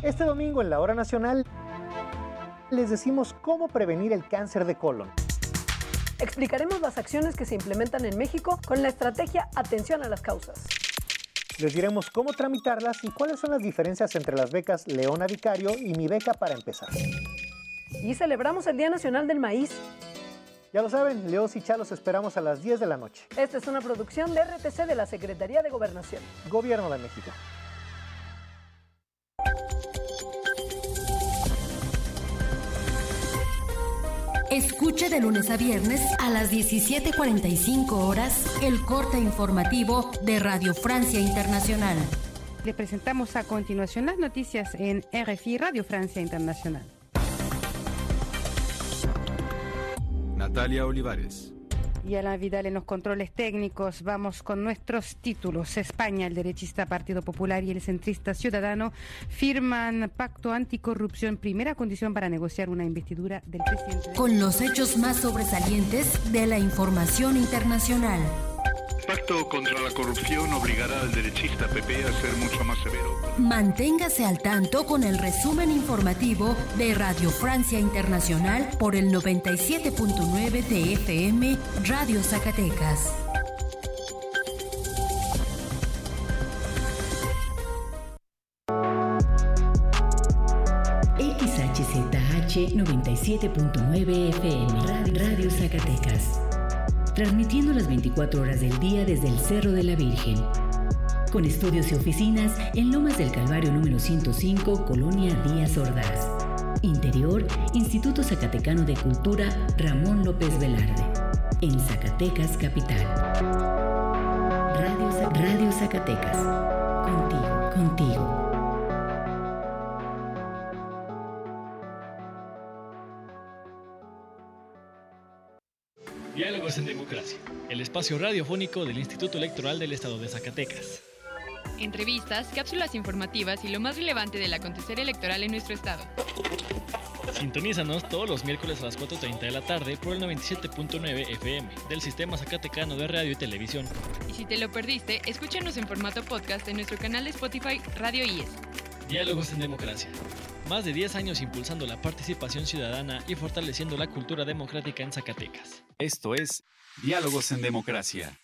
Este domingo en la Hora Nacional les decimos cómo prevenir el cáncer de colon. Explicaremos las acciones que se implementan en México con la estrategia Atención a las Causas. Les diremos cómo tramitarlas y cuáles son las diferencias entre las becas Leona Vicario y Mi Beca para Empezar. Y celebramos el Día Nacional del Maíz. Ya lo saben, Leos y Chalos esperamos a las 10 de la noche. Esta es una producción de RTC de la Secretaría de Gobernación. Gobierno de México. Escuche de lunes a viernes a las 17:45 horas el corte informativo de Radio Francia Internacional. Le presentamos a continuación las noticias en RFI Radio Francia Internacional. Natalia Olivares. Y Alain Vidal en los controles técnicos. Vamos con nuestros títulos. España, el derechista Partido Popular y el centrista Ciudadano firman pacto anticorrupción, primera condición para negociar una investidura del presidente. Con los hechos más sobresalientes de la información internacional. Pacto contra la corrupción obligará al derechista PP a ser mucho más severo. Manténgase al tanto con el resumen informativo de Radio Francia Internacional por el 97.9 de FM Radio Zacatecas. XHZH 97.9 FM Radio Zacatecas. Transmitiendo las 24 horas del día desde el Cerro de la Virgen. Con estudios y oficinas en Lomas del Calvario número 105, Colonia Díaz Ordaz. Interior, Instituto Zacatecano de Cultura Ramón López Velarde. En Zacatecas, capital. Radio Zacatecas. Contigo. Diálogos en Democracia, el espacio radiofónico del Instituto Electoral del Estado de Zacatecas. Entrevistas, cápsulas informativas y lo más relevante del acontecer electoral en nuestro estado. Sintonízanos todos los miércoles a las 4:30 de la tarde por el 97.9 FM del Sistema Zacatecano de Radio y Televisión. Y si te lo perdiste, escúchanos en formato podcast en nuestro canal de Spotify Radio IES. Diálogos en Democracia. Más de 10 años impulsando la participación ciudadana y fortaleciendo la cultura democrática en Zacatecas. Esto es Diálogos en Democracia.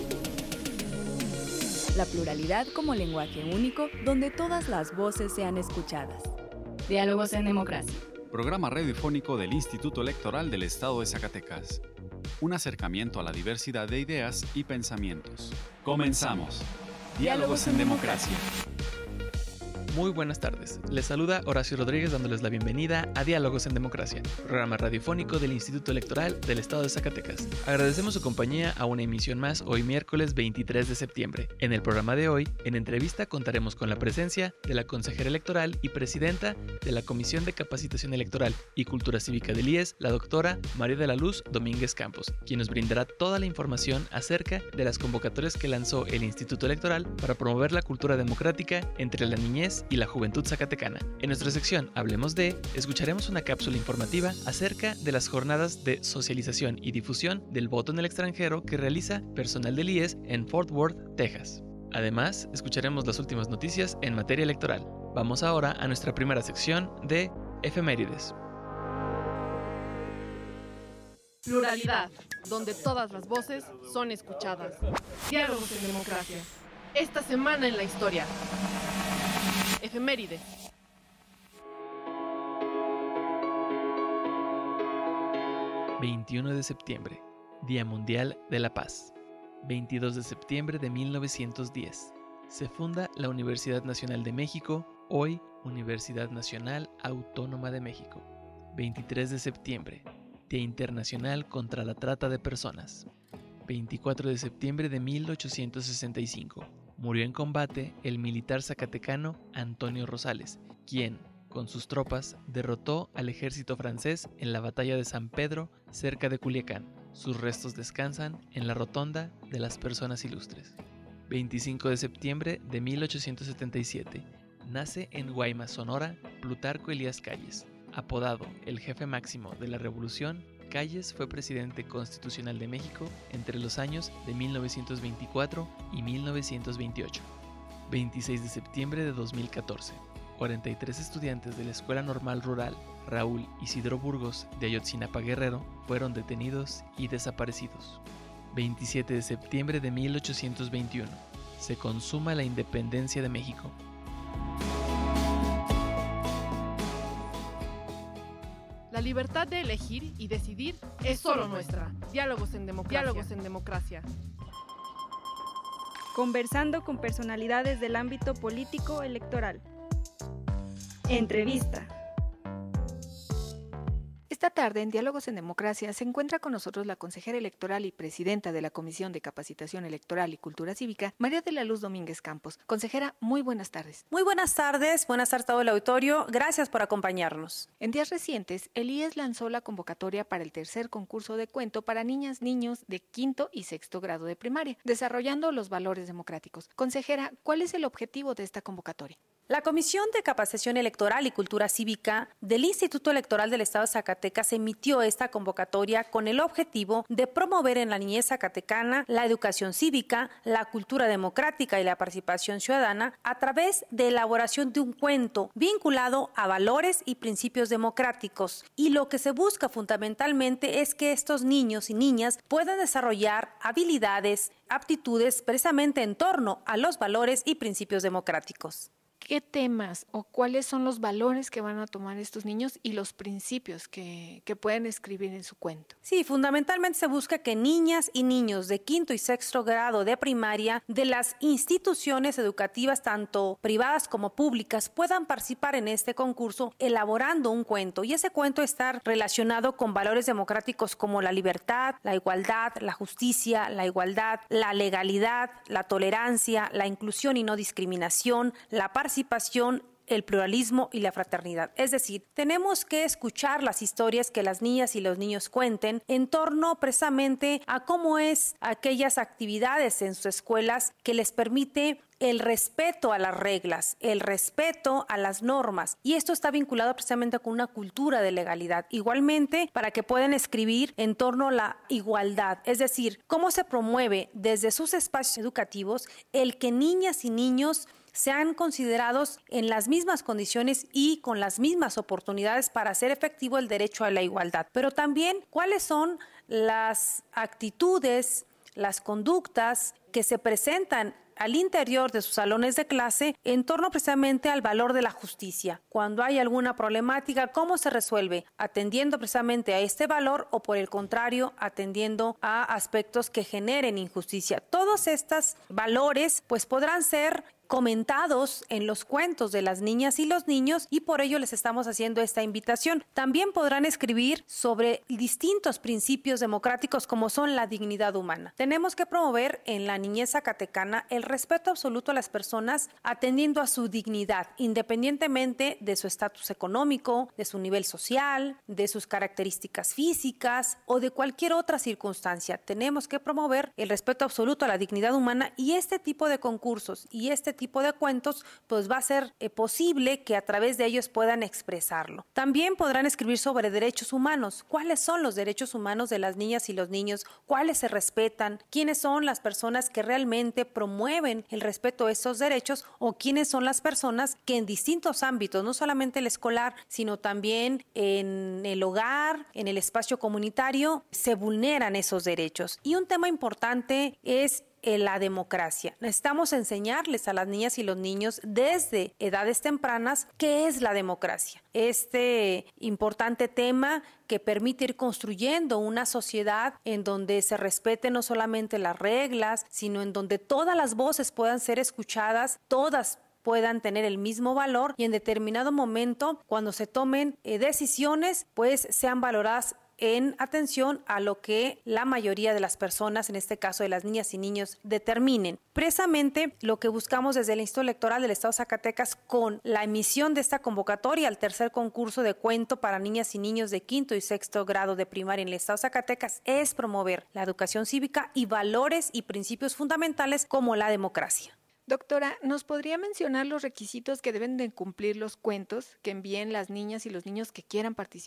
La pluralidad como lenguaje único donde todas las voces sean escuchadas. Diálogos en Democracia. Programa radiofónico del Instituto Electoral del Estado de Zacatecas. Un acercamiento a la diversidad de ideas y pensamientos. Comenzamos. Diálogos en Democracia. Muy buenas tardes. Les saluda Horacio Rodríguez dándoles la bienvenida a Diálogos en Democracia, programa radiofónico del Instituto Electoral del Estado de Zacatecas. Agradecemos su compañía a una emisión más hoy miércoles 23 de septiembre. En el programa de hoy, en entrevista contaremos con la presencia de la consejera electoral y presidenta de la Comisión de Capacitación Electoral y Cultura Cívica del IES, la doctora María de la Luz Domínguez Campos, quien nos brindará toda la información acerca de las convocatorias que lanzó el Instituto Electoral para promover la cultura democrática entre la niñez y la juventud zacatecana. En nuestra sección Hablemos de, escucharemos una cápsula informativa acerca de las jornadas de socialización y difusión del voto en el extranjero que realiza personal del IES en Fort Worth, Texas. Además, escucharemos las últimas noticias en materia electoral. Vamos ahora a nuestra primera sección de Efemérides. Pluralidad, donde todas las voces son escuchadas. Diálogos en Democracia. Esta semana en la historia. Efemérides. ...21 de septiembre... Día Mundial de la Paz... ...22 de septiembre de 1910... ...se funda la Universidad Nacional de México... ...hoy Universidad Nacional Autónoma de México... ...23 de septiembre... Día Internacional contra la Trata de Personas... ...24 de septiembre de 1865... murió en combate el militar zacatecano Antonio Rosales, quien, con sus tropas, derrotó al ejército francés en la batalla de San Pedro, cerca de Culiacán. Sus restos descansan en la Rotonda de las Personas Ilustres. 25 de septiembre de 1877. Nace en Guaymas, Sonora, Plutarco Elías Calles. Apodado el jefe máximo de la Revolución, Calles fue presidente constitucional de México entre los años de 1924 y 1928. 26 de septiembre de 2014. 43 estudiantes de la Escuela Normal Rural Raúl Isidro Burgos de Ayotzinapa Guerrero fueron detenidos y desaparecidos. 27 de septiembre de 1821. Se consuma la independencia de México. La libertad de elegir y decidir es solo nuestra. Diálogos en democracia. Diálogos en democracia. Conversando con personalidades del ámbito político electoral. Entrevista. Esta tarde en Diálogos en Democracia se encuentra con nosotros la consejera electoral y presidenta de la Comisión de Capacitación Electoral y Cultura Cívica, María de la Luz Domínguez Campos. Consejera, muy buenas tardes. Muy buenas tardes a todo el auditorio. Gracias por acompañarnos. En días recientes, el IES lanzó la convocatoria para el tercer concurso de cuento para niñas, niños de quinto y sexto grado de primaria, desarrollando los valores democráticos. Consejera, ¿cuál es el objetivo de esta convocatoria? La Comisión de Capacitación Electoral y Cultura Cívica del Instituto Electoral del Estado de Zacatecas emitió esta convocatoria con el objetivo de promover en la niñez zacatecana la educación cívica, la cultura democrática y la participación ciudadana a través de elaboración de un cuento vinculado a valores y principios democráticos. Y lo que se busca fundamentalmente es que estos niños y niñas puedan desarrollar habilidades, aptitudes precisamente en torno a los valores y principios democráticos. ¿Qué temas o cuáles son los valores que van a tomar estos niños y los principios que pueden escribir en su cuento? Sí, fundamentalmente se busca que niñas y niños de quinto y sexto grado de primaria de las instituciones educativas, tanto privadas como públicas, puedan participar en este concurso elaborando un cuento. Y ese cuento está relacionado con valores democráticos como la libertad, la igualdad, la justicia, la igualdad, la legalidad, la tolerancia, la inclusión y no discriminación, la participación, el pluralismo y la fraternidad. Es decir, tenemos que escuchar las historias que las niñas y los niños cuenten en torno precisamente a cómo es aquellas actividades en sus escuelas que les permite el respeto a las reglas, el respeto a las normas. Y esto está vinculado precisamente con una cultura de legalidad. Igualmente, para que puedan escribir en torno a la igualdad, es decir, cómo se promueve desde sus espacios educativos el que niñas y niños sean considerados en las mismas condiciones y con las mismas oportunidades para hacer efectivo el derecho a la igualdad. Pero también, ¿cuáles son las actitudes, las conductas que se presentan al interior de sus salones de clase en torno precisamente al valor de la justicia? Cuando hay alguna problemática, ¿cómo se resuelve? ¿Atendiendo precisamente a este valor o por el contrario, atendiendo a aspectos que generen injusticia? Todos estos valores pues podrán ser comentados en los cuentos de las niñas y los niños y por ello les estamos haciendo esta invitación. También podrán escribir sobre distintos principios democráticos como son la dignidad humana. Tenemos que promover en la niñez zacatecana el respeto absoluto a las personas atendiendo a su dignidad, independientemente de su estatus económico, de su nivel social, de sus características físicas o de cualquier otra circunstancia. Tenemos que promover el respeto absoluto a la dignidad humana y este tipo de concursos y este tipo de cuentos pues va a ser posible que a través de ellos puedan expresarlo. También podrán escribir sobre derechos humanos. ¿Cuáles son los derechos humanos de las niñas y los niños? ¿Cuáles se respetan? ¿Quiénes son las personas que realmente promueven el respeto a estos derechos? ¿O quiénes son las personas que en distintos ámbitos, no solamente el escolar, sino también en el hogar, en el espacio comunitario, se vulneran esos derechos? Y un tema importante es la democracia. Necesitamos enseñarles a las niñas y los niños desde edades tempranas qué es la democracia. Este importante tema que permite ir construyendo una sociedad en donde se respeten no solamente las reglas, sino en donde todas las voces puedan ser escuchadas, todas puedan tener el mismo valor y en determinado momento, cuando se tomen decisiones, pues sean valoradas en atención a lo que la mayoría de las personas, en este caso de las niñas y niños, determinen. Precisamente lo que buscamos desde el Instituto Electoral del Estado de Zacatecas con la emisión de esta convocatoria al tercer concurso de cuento para niñas y niños de quinto y sexto grado de primaria en el Estado de Zacatecas es promover la educación cívica y valores y principios fundamentales como la democracia. Doctora, ¿nos podría mencionar los requisitos que deben de cumplir los cuentos que envíen las niñas y los niños que quieran participar?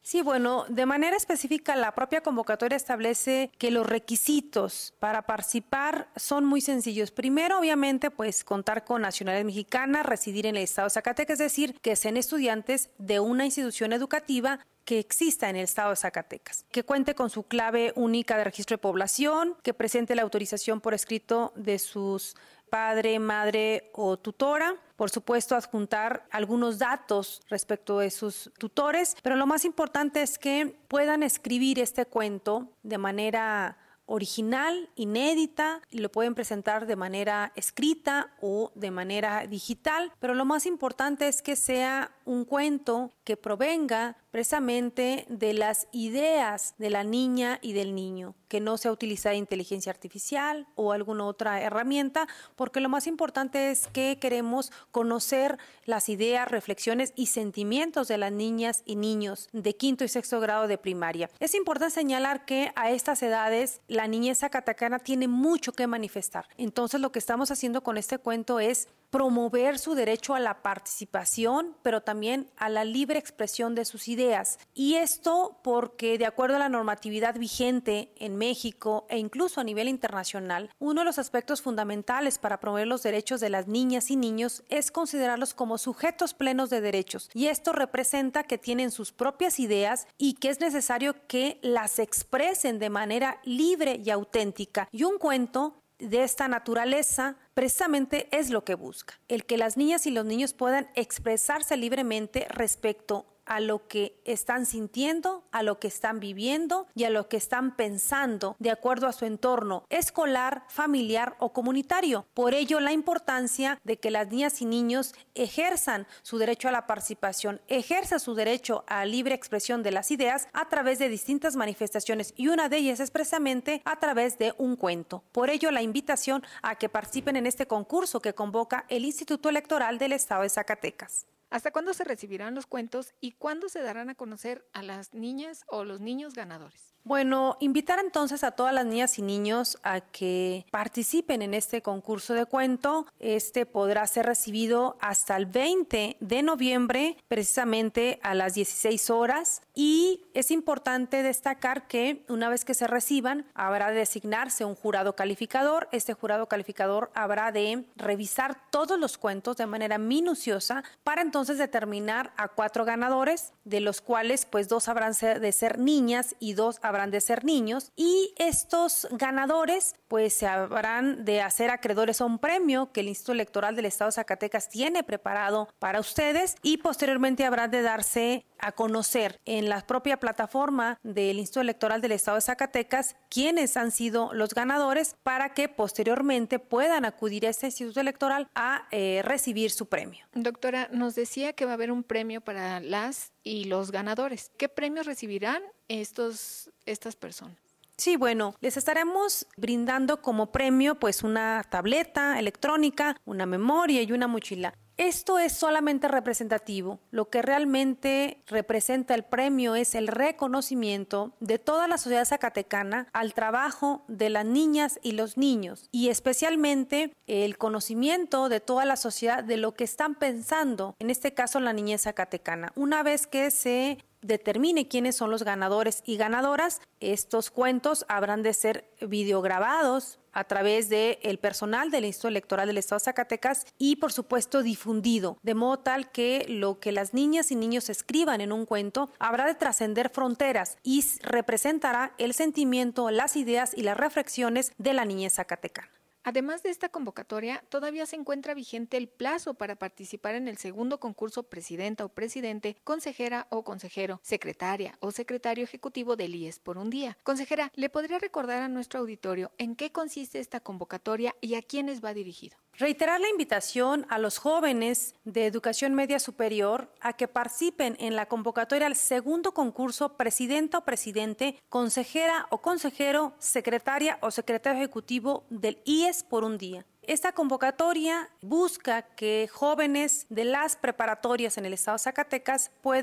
Sí, bueno, de manera específica la propia convocatoria establece que los requisitos para participar son muy sencillos. Primero, obviamente, pues contar con nacionalidad mexicana, residir en el estado de Zacatecas, es decir, que sean estudiantes de una institución educativa que exista en el estado de Zacatecas, que cuente con su clave única de registro de población, que presente la autorización por escrito de sus padre, madre o tutora. Por supuesto, adjuntar algunos datos respecto de sus tutores, pero lo más importante es que puedan escribir este cuento de manera original, inédita, y lo pueden presentar de manera escrita o de manera digital, pero lo más importante es que sea un cuento que provenga precisamente de las ideas de la niña y del niño, que no sea utilizada inteligencia artificial o alguna otra herramienta, porque lo más importante es que queremos conocer las ideas, reflexiones y sentimientos de las niñas y niños de quinto y sexto grado de primaria. Es importante señalar que a estas edades la niñez zacatecana tiene mucho que manifestar. Entonces lo que estamos haciendo con este cuento es promover su derecho a la participación, pero también a la libre expresión de sus ideas. Y esto porque, de acuerdo a la normatividad vigente en México e incluso a nivel internacional, uno de los aspectos fundamentales para promover los derechos de las niñas y niños es considerarlos como sujetos plenos de derechos. Y esto representa que tienen sus propias ideas y que es necesario que las expresen de manera libre y auténtica. Y un cuento de esta naturaleza precisamente es lo que busca, el que las niñas y los niños puedan expresarse libremente respecto a lo que están sintiendo, a lo que están viviendo y a lo que están pensando de acuerdo a su entorno escolar, familiar o comunitario. Por ello, la importancia de que las niñas y niños ejerzan su derecho a la participación, ejerzan su derecho a libre expresión de las ideas a través de distintas manifestaciones, y una de ellas es precisamente a través de un cuento. Por ello, la invitación a que participen en este concurso que convoca el Instituto Electoral del Estado de Zacatecas. ¿Hasta cuándo se recibirán los cuentos y cuándo se darán a conocer a las niñas o los niños ganadores? Bueno, invitar entonces a todas las niñas y niños a que participen en este concurso de cuento. Este podrá ser recibido hasta el 20 de noviembre, precisamente a las 16 horas. Y es importante destacar que una vez que se reciban, habrá de designarse un jurado calificador. Este jurado calificador habrá de revisar todos los cuentos de manera minuciosa para entonces determinar a 4 ganadores, de los cuales pues 2 habrán de ser niñas y 2 habrán de ser niños, y estos ganadores pues se habrán de hacer acreedores a un premio que el Instituto Electoral del Estado de Zacatecas tiene preparado para ustedes, y posteriormente habrá de darse a conocer en la propia plataforma del Instituto Electoral del Estado de Zacatecas quiénes han sido los ganadores, para que posteriormente puedan acudir a este Instituto Electoral a recibir su premio. Doctora, nos decía que va a haber un premio para las y los ganadores. ¿Qué premios recibirán estas personas? Sí, bueno, les estaremos brindando como premio pues una tableta electrónica, una memoria y una mochila. Esto es solamente representativo. Lo que realmente representa el premio es el reconocimiento de toda la sociedad zacatecana al trabajo de las niñas y los niños, y especialmente el conocimiento de toda la sociedad de lo que están pensando, en este caso la niñez zacatecana. Una vez que se determine quiénes son los ganadores y ganadoras, estos cuentos habrán de ser videograbados a través del personal del Instituto Electoral del Estado de Zacatecas y, por supuesto, difundido, de modo tal que lo que las niñas y niños escriban en un cuento habrá de trascender fronteras y representará el sentimiento, las ideas y las reflexiones de la niñez zacatecana. Además de esta convocatoria, todavía se encuentra vigente el plazo para participar en el segundo concurso presidenta o presidente, consejera o consejero, secretaria o secretario ejecutivo del IES por un día. Consejera, ¿le podría recordar a nuestro auditorio en qué consiste esta convocatoria y a quiénes va dirigido? Reiterar la invitación a los jóvenes de educación media superior a que participen en la convocatoria al segundo concurso presidenta o presidente, consejera o consejero, secretaria o secretario ejecutivo del IES por un día. Esta convocatoria busca que jóvenes de las preparatorias en el estado de Zacatecas puedan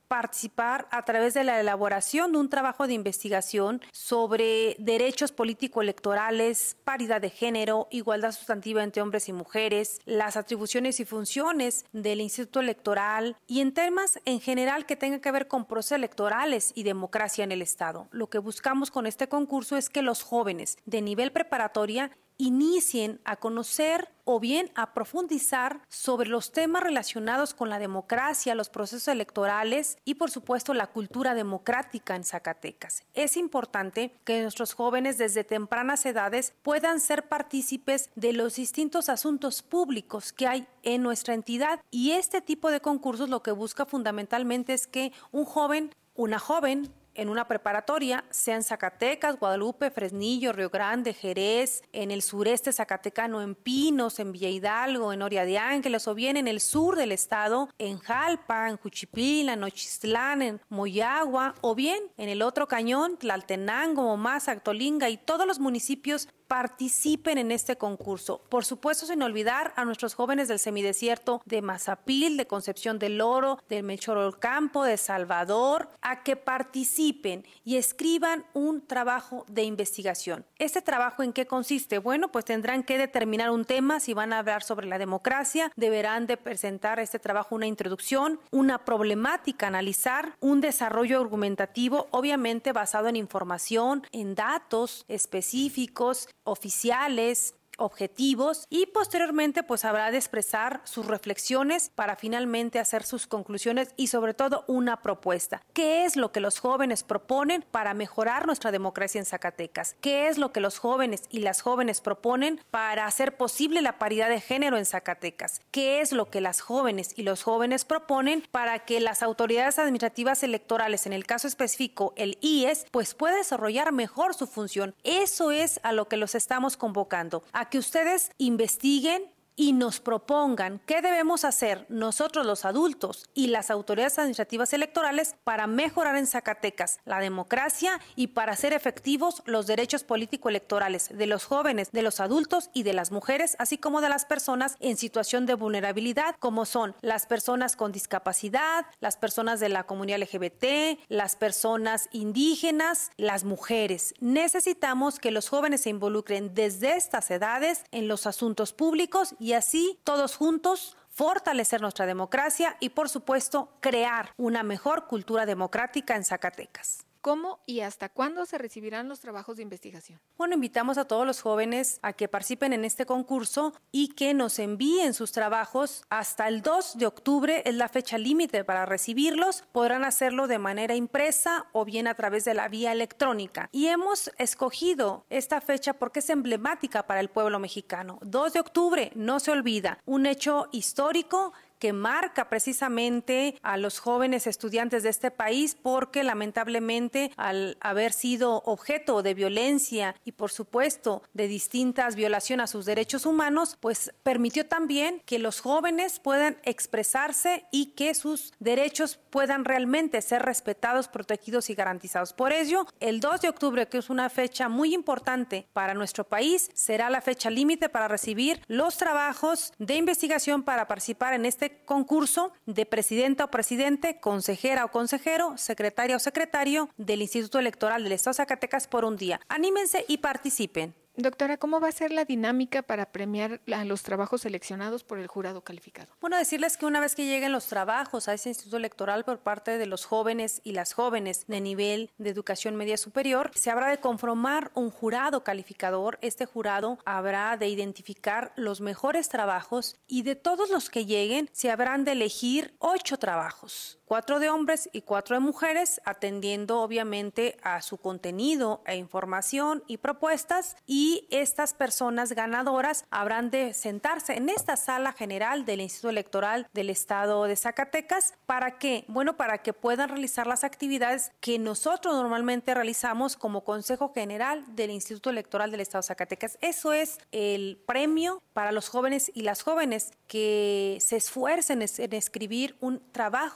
participar a través de la elaboración de un trabajo de investigación sobre derechos político-electorales, paridad de género, igualdad sustantiva entre hombres y mujeres, las atribuciones y funciones del Instituto Electoral y en temas en general que tengan que ver con procesos electorales y democracia en el Estado. Lo que buscamos con este concurso es que los jóvenes de nivel preparatoria inicien a conocer o bien a profundizar sobre los temas relacionados con la democracia, los procesos electorales y, por supuesto, la cultura democrática en Zacatecas. Es importante que nuestros jóvenes desde tempranas edades puedan ser partícipes de los distintos asuntos públicos que hay en nuestra entidad, y este tipo de concursos lo que busca fundamentalmente es que un joven, una joven, en una preparatoria, sea en Zacatecas, Guadalupe, Fresnillo, Río Grande, Jerez, en el sureste zacatecano, en Pinos, en Villa Hidalgo, en Oria de Ángeles, o bien en el sur del estado, en Jalpa, en Juchipila, en Nochistlán, en Moyagua, o bien en el otro cañón, Tlaltenango, Momasa, Actolinga y todos los municipios participen en este concurso. Por supuesto, sin olvidar a nuestros jóvenes del semidesierto de Mazapil, de Concepción del Oro, del Melchor Ocampo, de Salvador, a que participen y escriban un trabajo de investigación. ¿Este trabajo en qué consiste? Bueno, pues tendrán que determinar un tema. Si van a hablar sobre la democracia, deberán de presentar este trabajo una introducción, una problemática, analizar, un desarrollo argumentativo, obviamente basado en información, en datos específicos, oficiales, objetivos, y posteriormente pues habrá de expresar sus reflexiones para finalmente hacer sus conclusiones y sobre todo una propuesta. ¿Qué es lo que los jóvenes proponen para mejorar nuestra democracia en Zacatecas? ¿Qué es lo que los jóvenes y las jóvenes proponen para hacer posible la paridad de género en Zacatecas? ¿Qué es lo que las jóvenes y los jóvenes proponen para que las autoridades administrativas electorales, en el caso específico el IES, pues pueda desarrollar mejor su función? Eso es a lo que los estamos convocando, a que ustedes investiguen y nos propongan qué debemos hacer nosotros los adultos y las autoridades administrativas electorales para mejorar en Zacatecas la democracia y para hacer efectivos los derechos político-electorales de los jóvenes, de los adultos y de las mujeres, así como de las personas en situación de vulnerabilidad, como son las personas con discapacidad, las personas de la comunidad LGBT, las personas indígenas, las mujeres. Necesitamos que los jóvenes se involucren desde estas edades en los asuntos públicos y así todos juntos fortalecer nuestra democracia y, por supuesto, crear una mejor cultura democrática en Zacatecas. ¿Cómo y hasta cuándo se recibirán los trabajos de investigación? Bueno, invitamos a todos los jóvenes a que participen en este concurso y que nos envíen sus trabajos. Hasta el 2 de octubre es la fecha límite para recibirlos. Podrán hacerlo de manera impresa o bien a través de la vía electrónica. Y hemos escogido esta fecha porque es emblemática para el pueblo mexicano. 2 de octubre, no se olvida, un hecho histórico que marca precisamente a los jóvenes estudiantes de este país, porque lamentablemente al haber sido objeto de violencia y por supuesto de distintas violaciones a sus derechos humanos, pues permitió también que los jóvenes puedan expresarse y que sus derechos puedan realmente ser respetados, protegidos y garantizados. Por ello, el 2 de octubre, que es una fecha muy importante para nuestro país, será la fecha límite para recibir los trabajos de investigación para participar en este concurso de presidenta o presidente, consejera o consejero, secretaria o secretario del Instituto Electoral del Estado de Zacatecas por un día. Anímense y participen. Doctora, ¿cómo va a ser la dinámica para premiar a los trabajos seleccionados por el jurado calificado? Bueno, decirles que una vez que lleguen los trabajos a ese instituto electoral por parte de los jóvenes y las jóvenes de nivel de educación media superior, se habrá de conformar un jurado calificador. Este jurado habrá de identificar los mejores trabajos y de todos los que lleguen se habrán de elegir 8 trabajos. 4 de hombres y 4 de mujeres, atendiendo obviamente a su contenido e información y propuestas, y estas personas ganadoras habrán de sentarse en esta sala general del Instituto Electoral del Estado de Zacatecas. ¿Para qué? Bueno, para que puedan realizar las actividades que nosotros normalmente realizamos como Consejo General del Instituto Electoral del Estado de Zacatecas. Eso es el premio para los jóvenes y las jóvenes que se esfuercen en escribir un trabajo precisamente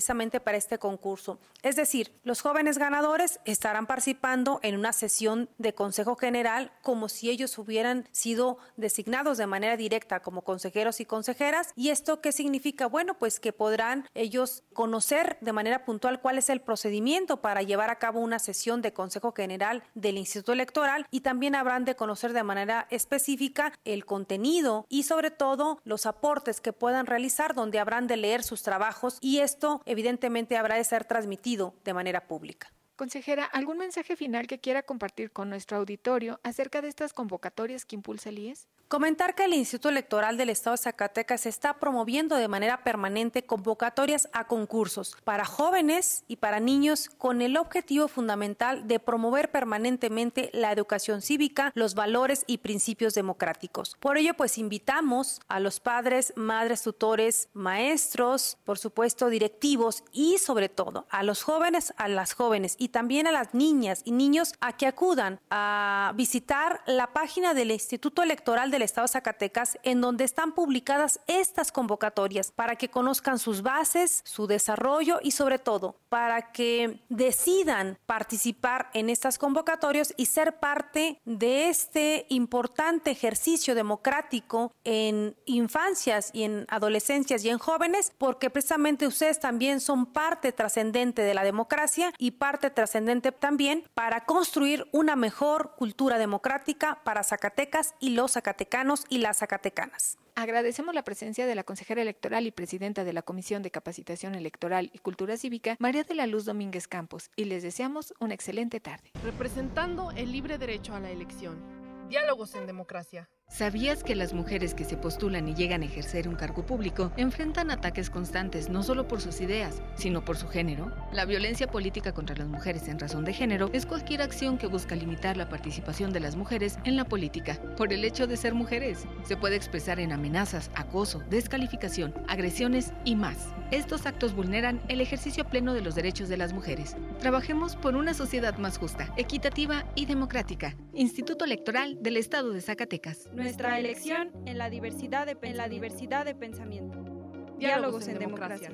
precisamente para este concurso. Es decir, los jóvenes ganadores estarán participando en una sesión de Consejo General como si ellos hubieran sido designados de manera directa como consejeros y consejeras. ¿Y esto qué significa? Bueno, pues que podrán ellos conocer de manera puntual cuál es el procedimiento para llevar a cabo una sesión de Consejo General del Instituto Electoral, y también habrán de conocer de manera específica el contenido y sobre todo los aportes que puedan realizar, donde habrán de leer sus trabajos, y esto evidentemente habrá de ser transmitido de manera pública. Consejera, ¿algún mensaje final que quiera compartir con nuestro auditorio acerca de estas convocatorias que impulsa el IES? Comentar que el Instituto Electoral del Estado de Zacatecas está promoviendo de manera permanente convocatorias a concursos para jóvenes y para niños con el objetivo fundamental de promover permanentemente la educación cívica, los valores y principios democráticos. Por ello, pues invitamos a los padres, madres, tutores, maestros, por supuesto directivos y sobre todo a los jóvenes, a las jóvenes y también a las niñas y niños a que acudan a visitar la página del Instituto Electoral del Estado de Zacatecas, en donde están publicadas estas convocatorias, para que conozcan sus bases, su desarrollo y sobre todo para que decidan participar en estas convocatorias y ser parte de este importante ejercicio democrático en infancias y en adolescencias y en jóvenes, porque precisamente ustedes también son parte trascendente de la democracia y parte trascendente también para construir una mejor cultura democrática para Zacatecas y los zacatecanos y las zacatecanas. Agradecemos la presencia de la consejera electoral y presidenta de la Comisión de Capacitación Electoral y Cultura Cívica, María de la Luz Domínguez Campos, y les deseamos una excelente tarde. Representando el libre derecho a la elección. Diálogos en democracia. ¿Sabías que las mujeres que se postulan y llegan a ejercer un cargo público enfrentan ataques constantes no solo por sus ideas, sino por su género? La violencia política contra las mujeres en razón de género es cualquier acción que busca limitar la participación de las mujeres en la política por el hecho de ser mujeres. Se puede expresar en amenazas, acoso, descalificación, agresiones y más. Estos actos vulneran el ejercicio pleno de los derechos de las mujeres. Trabajemos por una sociedad más justa, equitativa y democrática. Instituto Electoral del Estado de Zacatecas. Nuestra elección en la diversidad de pensamiento. Diálogos en democracia.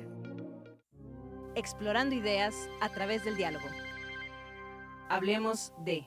Explorando ideas a través del diálogo. Hablemos de...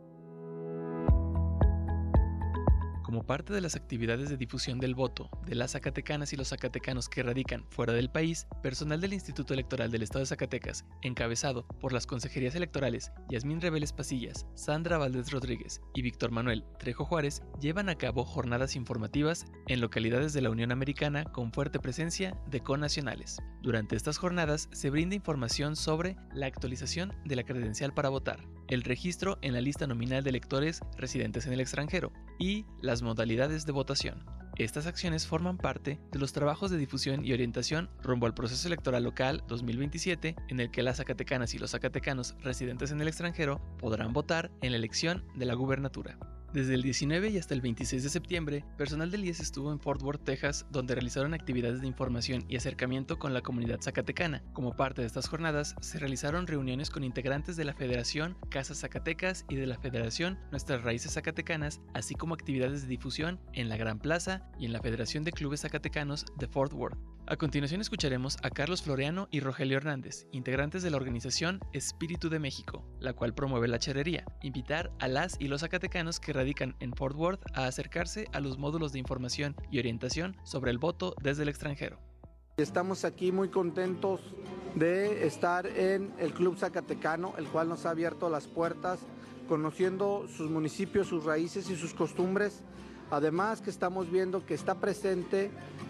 Como parte de las actividades de difusión del voto de las zacatecanas y los zacatecanos que radican fuera del país, personal del Instituto Electoral del Estado de Zacatecas, encabezado por las consejerías electorales Yasmín Reveles Pasillas, Sandra Valdés Rodríguez y Víctor Manuel Trejo Juárez, llevan a cabo jornadas informativas en localidades de la Unión Americana con fuerte presencia de connacionales. Durante estas jornadas se brinda información sobre la actualización de la credencial para votar, el registro en la lista nominal de electores residentes en el extranjero y las modalidades de votación. Estas acciones forman parte de los trabajos de difusión y orientación rumbo al proceso electoral local 2027, en el que las zacatecanas y los zacatecanos residentes en el extranjero podrán votar en la elección de la gubernatura. Desde el 19 y hasta el 26 de septiembre, personal del IES estuvo en Fort Worth, Texas, donde realizaron actividades de información y acercamiento con la comunidad zacatecana. Como parte de estas jornadas, se realizaron reuniones con integrantes de la Federación Casas Zacatecas y de la Federación Nuestras Raíces Zacatecanas, así como actividades de difusión en la Gran Plaza y en la Federación de Clubes Zacatecanos de Fort Worth. A continuación escucharemos a Carlos Floreano y Rogelio Hernández, integrantes de la organización Espíritu de México, la cual promueve la charrería. Invitar a las y los zacatecanos que radican en Fort Worth a acercarse a los módulos de información y orientación sobre el voto desde el extranjero. Estamos aquí muy contentos de estar en el Club Zacatecano, el cual nos ha abierto las puertas, conociendo sus municipios, sus raíces y sus costumbres. Además que estamos viendo que está presente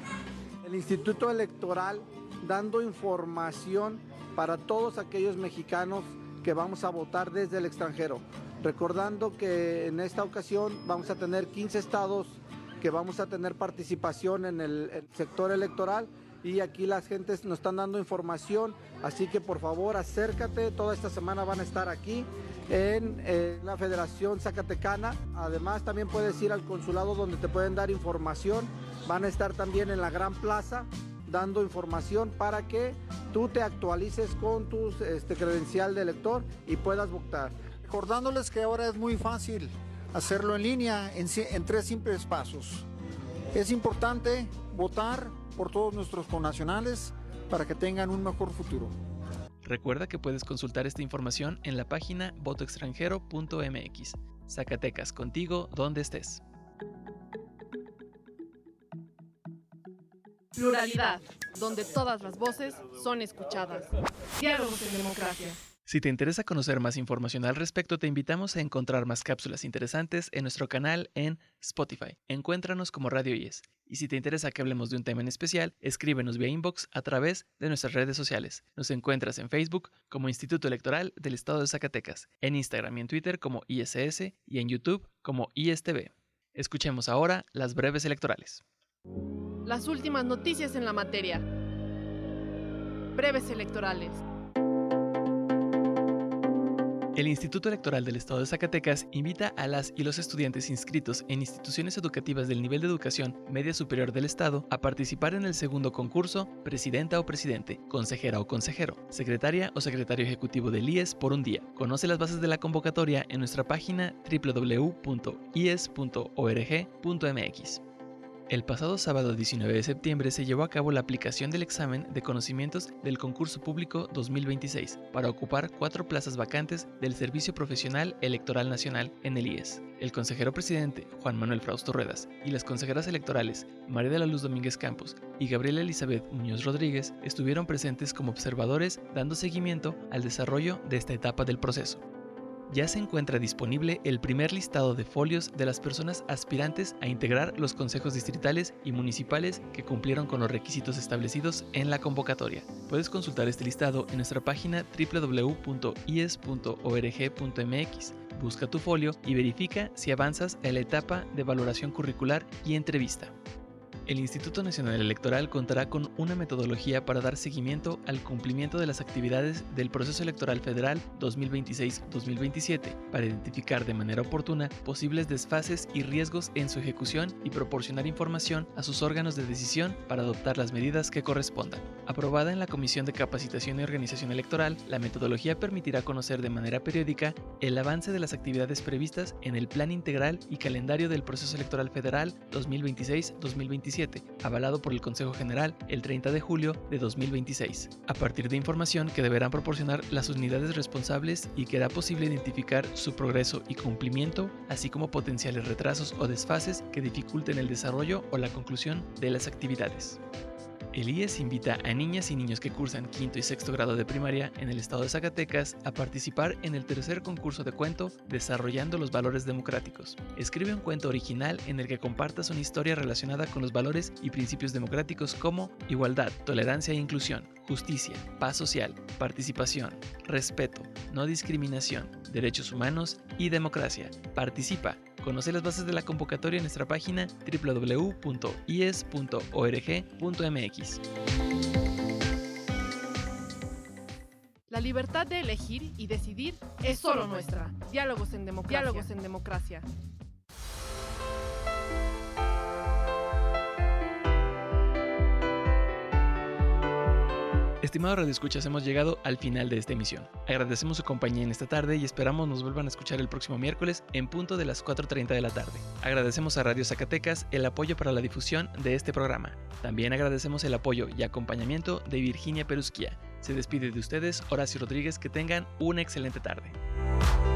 el Instituto Electoral dando información para todos aquellos mexicanos que vamos a votar desde el extranjero. Recordando que en esta ocasión vamos a tener 15 estados que vamos a tener participación en el sector electoral, y aquí las gentes nos están dando información, así que por favor acércate, toda esta semana van a estar aquí en la Federación Zacatecana. Además también puedes ir al consulado donde te pueden dar información, van a estar también en la Gran Plaza dando información para que tú te actualices con tu credencial de elector y puedas votar. Recordándoles que ahora es muy fácil hacerlo en línea en 3 simples pasos. Es importante votar por todos nuestros connacionales, para que tengan un mejor futuro. Recuerda que puedes consultar esta información en la página votoextranjero.mx. Zacatecas, contigo donde estés. Pluralidad, donde todas las voces son escuchadas. Diálogos en democracia. Si te interesa conocer más información al respecto, te invitamos a encontrar más cápsulas interesantes en nuestro canal en Spotify. Encuéntranos como Radio IES. Y si te interesa que hablemos de un tema en especial, escríbenos vía inbox a través de nuestras redes sociales. Nos encuentras en Facebook como Instituto Electoral del Estado de Zacatecas, en Instagram y en Twitter como ISS y en YouTube como ISTV. Escuchemos ahora las breves electorales. Las últimas noticias en la materia. Breves electorales. El Instituto Electoral del Estado de Zacatecas invita a las y los estudiantes inscritos en instituciones educativas del nivel de educación media superior del Estado a participar en el segundo concurso Presidenta o Presidente, Consejera o Consejero, Secretaria o Secretario Ejecutivo del IES por un día. Conoce las bases de la convocatoria en nuestra página www.ies.org.mx. El pasado sábado 19 de septiembre se llevó a cabo la aplicación del examen de conocimientos del concurso público 2026 para ocupar 4 plazas vacantes del Servicio Profesional Electoral Nacional en el IES. El consejero presidente Juan Manuel Frausto Ruedas y las consejeras electorales María de la Luz Domínguez Campos y Gabriela Elizabeth Muñoz Rodríguez estuvieron presentes como observadores dando seguimiento al desarrollo de esta etapa del proceso. Ya se encuentra disponible el primer listado de folios de las personas aspirantes a integrar los consejos distritales y municipales que cumplieron con los requisitos establecidos en la convocatoria. Puedes consultar este listado en nuestra página www.ies.org.mx. Busca tu folio y verifica si avanzas en la etapa de valoración curricular y entrevista. El Instituto Nacional Electoral contará con una metodología para dar seguimiento al cumplimiento de las actividades del Proceso Electoral Federal 2026-2027 para identificar de manera oportuna posibles desfases y riesgos en su ejecución y proporcionar información a sus órganos de decisión para adoptar las medidas que correspondan. Aprobada en la Comisión de Capacitación y Organización Electoral, la metodología permitirá conocer de manera periódica el avance de las actividades previstas en el Plan Integral y Calendario del Proceso Electoral Federal 2026-2027, avalado por el Consejo General el 30 de julio de 2026, a partir de información que deberán proporcionar las unidades responsables y que hará posible identificar su progreso y cumplimiento, así como potenciales retrasos o desfases que dificulten el desarrollo o la conclusión de las actividades. El IES invita a niñas y niños que cursan quinto y sexto grado de primaria en el estado de Zacatecas a participar en el tercer concurso de cuento Desarrollando los Valores Democráticos. Escribe un cuento original en el que compartas una historia relacionada con los valores y principios democráticos como igualdad, tolerancia e inclusión, justicia, paz social, participación, respeto, no discriminación, derechos humanos y democracia. Participa. Conoce las bases de la convocatoria en nuestra página www.ies.org.mx. La libertad de elegir y decidir es solo nuestra. Diálogos en democracia. Diálogos en democracia. Estimados radioescuchas, hemos llegado al final de esta emisión. Agradecemos su compañía en esta tarde y esperamos nos vuelvan a escuchar el próximo miércoles en punto de las 4:30 de la tarde. Agradecemos a Radio Zacatecas el apoyo para la difusión de este programa. También agradecemos el apoyo y acompañamiento de Virginia Perusquía. Se despide de ustedes Horacio Rodríguez, que tengan una excelente tarde.